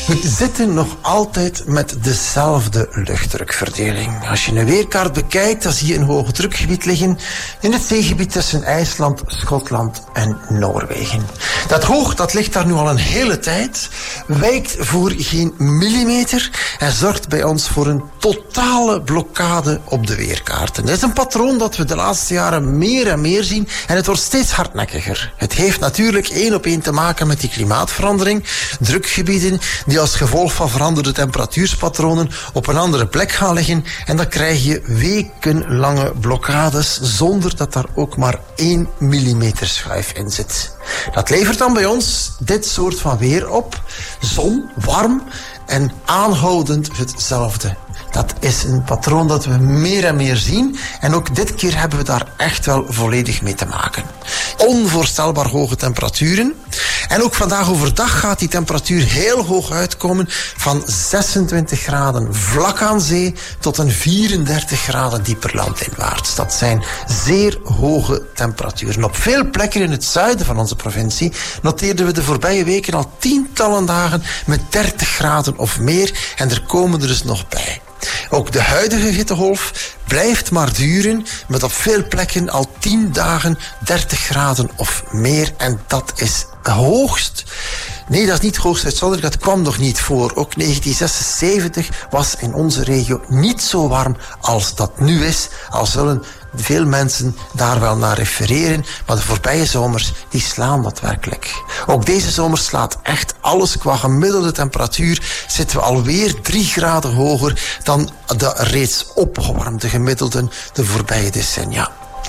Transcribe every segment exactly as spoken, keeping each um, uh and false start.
We zitten nog altijd met dezelfde luchtdrukverdeling. Als je een weerkaart bekijkt, dan zie je een hoge drukgebied liggen in het zeegebied tussen IJsland, Schotland en Noorwegen. Dat hoog, dat ligt daar nu al een hele tijd, wijkt voor geen millimeter en zorgt bij ons voor een totale blokkade op de weerkaarten. Dat is een patroon dat we de laatste jaren meer en meer zien en het wordt steeds hardnekkiger. Het heeft natuurlijk één op één te maken met die klimaatverandering, drukgebieden die als gevolg van veranderde temperatuurspatronen op een andere plek gaan liggen en dan krijg je wekenlange blokkades zonder dat daar ook maar één millimeter schuif in zit. Dat levert dan bij ons dit soort van weer op. Zon, warm en aanhoudend hetzelfde. Dat is een patroon dat we meer en meer zien. En ook dit keer hebben we daar echt wel volledig mee te maken. Onvoorstelbaar hoge temperaturen. En ook vandaag overdag gaat die temperatuur heel hoog uitkomen. Van zesentwintig graden vlak aan zee tot een vierendertig graden dieper landinwaarts. Dat zijn zeer hoge temperaturen. Op veel plekken in het zuiden van onze provincie noteerden we de voorbije weken al tientallen dagen met dertig graden of meer. En er komen er dus nog bij. Ook de huidige hittegolf blijft maar duren, met op veel plekken al tien dagen dertig graden of meer. En dat is hoogst. Nee, dat is niet hoogst uitzonderlijk, dat kwam nog niet voor. Ook negentien zesenzeventig was in onze regio niet zo warm als dat nu is. Al zullen veel mensen daar wel naar refereren, maar de voorbije zomers, die slaan dat werkelijk. Ook deze zomer slaat echt alles. Qua gemiddelde temperatuur zitten we alweer drie graden hoger dan de reeds opgewarmde gemiddelden de voorbije decennia.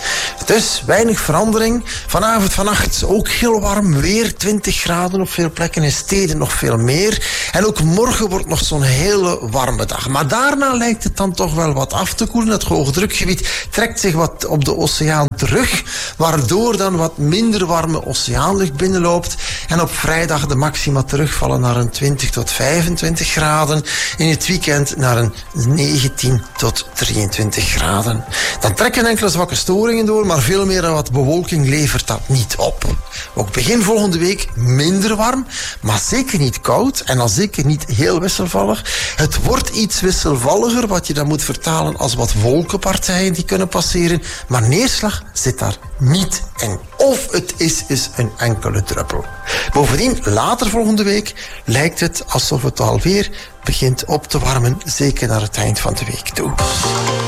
Dus weinig verandering. Vanavond, vannacht ook heel warm. Weer twintig graden op veel plekken. In steden nog veel meer. En ook morgen wordt nog zo'n hele warme dag. Maar daarna lijkt het dan toch wel wat af te koelen. Het hoge drukgebied trekt zich wat op de oceaan terug. Waardoor dan wat minder warme oceaanlucht binnenloopt. En op vrijdag de maxima terugvallen naar een twintig tot vijfentwintig graden. In het weekend naar een negentien tot drieëntwintig graden. Dan trekken enkele zwakke storingen door, maar veel meer dan wat bewolking levert dat niet op. Ook begin volgende week minder warm, maar zeker niet koud en dan zeker niet heel wisselvallig. Het wordt iets wisselvalliger, wat je dan moet vertalen als wat wolkenpartijen die kunnen passeren, maar neerslag zit daar niet in. Of het is, is een enkele druppel. Bovendien, later volgende week lijkt het alsof het alweer begint op te warmen, zeker naar het eind van de week toe.